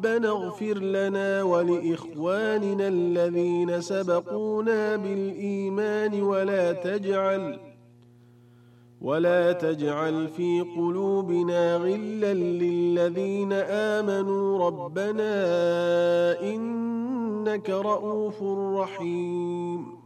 ربنا اغفر لنا ولإخواننا الذين سبقونا بالإيمان ولا تجعل في قلوبنا غلا للذين آمنوا ربنا إنك رؤوف رحيم.